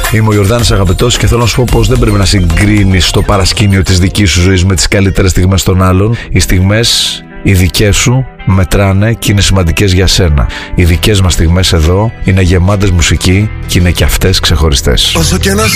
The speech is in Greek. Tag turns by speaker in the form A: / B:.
A: Είμαι ο Ιορδάνης Αγαπητός και θέλω να σου πω πως δεν πρέπει να συγκρίνεις το παρασκήνιο της δικής σου ζωής με τις καλύτερες στιγμές των άλλων. Οι στιγμές οι δικές σου μετράνε και είναι σημαντικές για σένα. Οι δικές μας στιγμές εδώ είναι γεμάτες μουσική και είναι και αυτές ξεχωριστές.
B: Όσο και να